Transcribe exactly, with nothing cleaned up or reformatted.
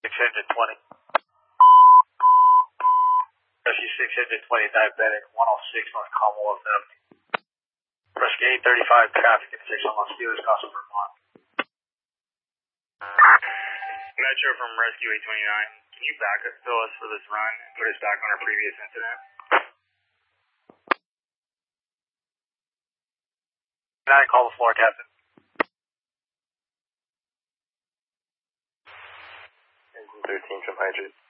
six twenty. Rescue six twenty, diabetic, one oh six North Commonwealth Avenue. Rescue eight thirty-five, traffic intersection on Steelers Crossing, Vermont. Metro from Rescue eight twenty-nine. Can you back us, fill us for this run and put us back on our previous incident? Can I call the floor, Captain? Engine thirteen from Hydrate.